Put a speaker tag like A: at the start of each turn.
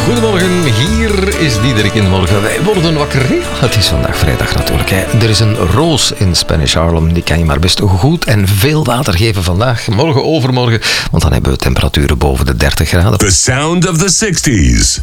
A: Goedemorgen, hier is Diederik in de morgen. Wij worden wakker. Het is vandaag vrijdag natuurlijk. Hè. Er is een roos in Spanish Harlem. Die kan je maar best goed en veel water geven vandaag. Morgen, overmorgen. Want dan hebben we temperaturen boven de 30 graden.
B: The sound of the 60s.